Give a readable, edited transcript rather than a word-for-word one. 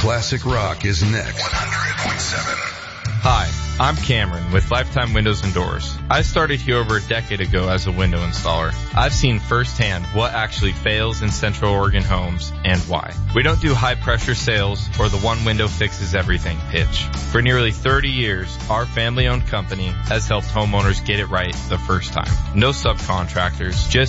Classic Rock is next. 100.7. Hi, I'm Cameron with Lifetime Windows and Doors. I started here over a decade ago as a window installer. I've seen firsthand what actually fails in Central Oregon homes and why. We don't do high pressure sales or the one window fixes everything pitch. For nearly 30 years, our family owned company has helped homeowners get it right the first time. No subcontractors, just